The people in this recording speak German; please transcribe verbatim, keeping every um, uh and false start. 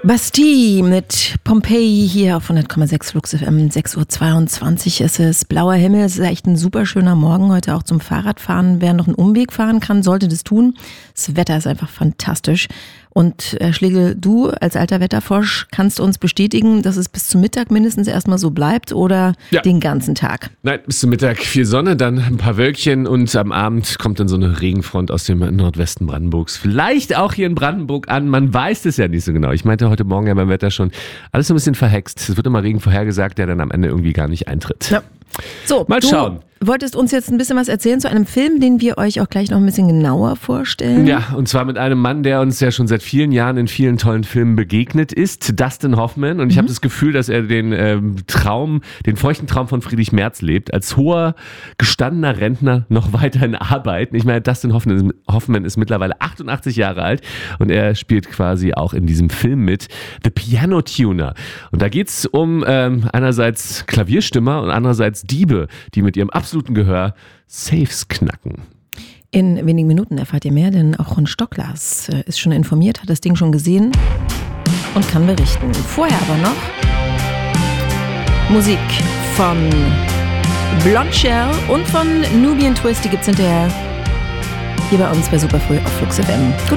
Bastille mit Pompeii hier auf hundert Komma sechs Flux F M, sechs Uhr zweiundzwanzig ist es. Blauer Himmel, es ist echt ein super schöner Morgen heute auch zum Fahrradfahren. Wer noch einen Umweg fahren kann, sollte das tun. Das Wetter ist einfach fantastisch. Und Herr Schlegel, du als alter Wetterfrosch kannst uns bestätigen, dass es bis zum Mittag mindestens erstmal so bleibt oder ja. den ganzen Tag? Nein, bis zum Mittag viel Sonne, dann ein paar Wölkchen und am Abend kommt dann so eine Regenfront aus dem Nordwesten Brandenburgs. Vielleicht auch hier in Brandenburg an, man weiß es ja nicht so genau. Ich meinte heute Morgen ja beim Wetter schon, alles so ein bisschen verhext. Es wird immer Regen vorhergesagt, der dann am Ende irgendwie gar nicht eintritt. Ja. So, mal schauen. Du wolltest uns jetzt ein bisschen was erzählen zu einem Film, den wir euch auch gleich noch ein bisschen genauer vorstellen. Ja, und zwar mit einem Mann, der uns ja schon seit vielen Jahren in vielen tollen Filmen begegnet ist, Dustin Hoffman. Und ich mhm. habe das Gefühl, dass er den ähm, Traum, den feuchten Traum von Friedrich Merz lebt, als hoher, gestandener Rentner noch weiterhin arbeiten. Ich meine, Dustin Hoffman, Hoffman ist mittlerweile achtundachtzig Jahre alt und er spielt quasi auch in diesem Film mit, The Piano Tuner. Und da geht's um ähm, einerseits Klavierstimmer und andererseits Diebe, die mit ihrem absoluten Gehör Safes knacken. In wenigen Minuten erfahrt ihr mehr, denn auch Ron Stocklas ist schon informiert, hat das Ding schon gesehen und kann berichten. Vorher aber noch Musik von Blonde Shell und von Nubian Twist, die gibt's hinterher hier bei uns bei Superfrüh auf Flux F M. Guten